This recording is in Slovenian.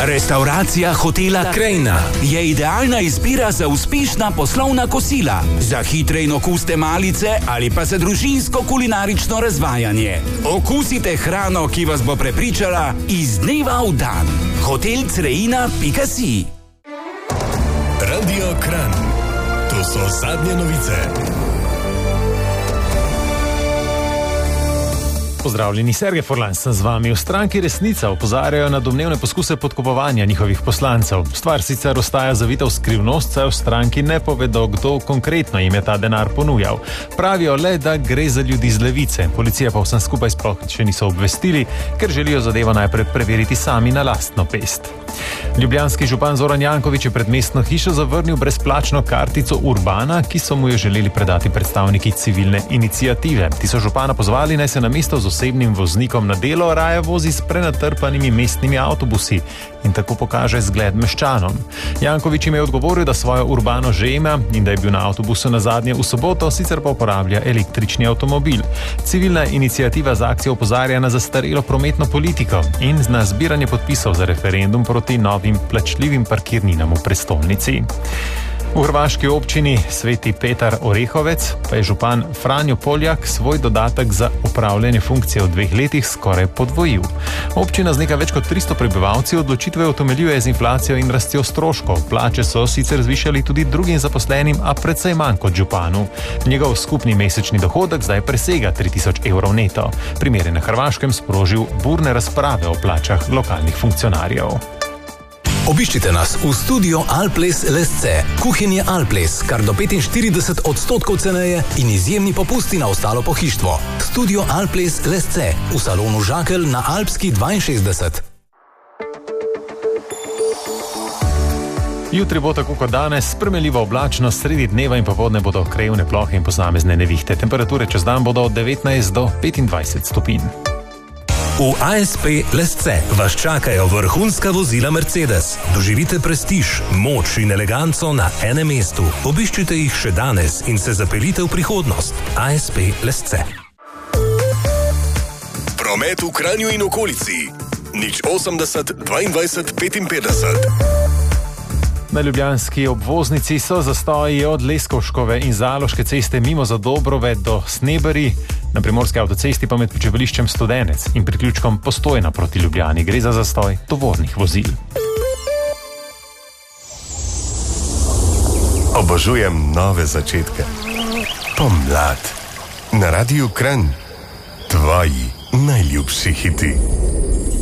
Restauracija hotela Krajina je idealna izbira za uspešna poslovna kosila, za hitre in okuste malice ali pa za družinsko kulinarično razvajanje. Okusite hrano, ki vas bo prepričala iz dneva v dan. hotelcreina.si. Radio Kranj. To so zadnje novice. Pozdravljeni, Sergej Forlan sem z vami. V stranki Resnica opozarjajo na domnevne poskuse podkupovanja njihovih poslancev. Stvar sicer ostaja zavita v skrivnost, saj v stranki ne povedo, kdo konkretno jim je ta denar ponujal. Pravijo le, da gre za ljudi z levice. Policija pa vsem skupaj sploh še niso obvestili, ker želijo zadevo najprej preveriti sami na lastno pest. Ljubljanski župan Zoran Janković je pred mestno hišo zavrnil brezplačno kartico Urbana, ki so mu jo želeli predati predstavniki civilne iniciative. Ti so župana pozvali, naj se na mesto z osebnim voznikom na delo raje vozi s prenatrpanimi mestnimi avtobusi in tako pokaže zgled meščanom. Janković jim je odgovoril, da svojo Urbano že ima in da je bil na avtobusu nazadnje v soboto, sicer pa uporablja električni avtomobil. Civilna iniciativa z akcijo opozarja na zastarelo prometno politiko in na zbiranje podpisov za referendum proti novim plačljivim parkirninam v prestolnici. V hrvaški občini Sveti Petar Orehovec pa je župan Franjo Poljak svoj dodatek za upravljanje funkcije v 2 letih skoraj podvojil. Občina z nekaj več kot 300 prebivalci odločitve utemeljuje z inflacijo in rastjo stroškov. Plače so sicer zvišali tudi drugim zaposlenim, a precej manj kot županu. Njegov skupni mesečni dohodek zdaj presega 3000 evrov neto. Primer je na Hrvaškem sprožil burne razprave o plačah lokalnih funkcionarjev. Obiščite nas v studio Alples Lesce. Kuhinje Alples, kar do 45% ceneje in izjemni popusti na ostalo pohištvo. Studio Alples Lesce v salonu Žakelj na Alpski 62. Jutri bo tako kot danes spremenljivo oblačno, sredi dneva in popoldne bodo krajevne plohe in posamezne nevihte. Temperature čez dan bodo od 19 do 25 stopinj. V ASP Lesce vas čakajo vrhunska vozila Mercedes. Doživite prestiž, moč in eleganco na enem mestu. Obiščite jih še danes in se zapeljite v prihodnost. ASP Lesce. Promet v Kranju in okolici. 080 22 55. Na ljubljanski obvoznici so zastoji od Leskovškove in Zaloške ceste mimo Zadobrove do Sneberi, na primorski avtocesti pa med počivališčem Studenec in priključkom Postojna proti Ljubljani. Gre za zastoj tovornih vozil. Obožujem nove začetke. Pomlad. Na Radiu Kranj. Tvoji najljubši hiti.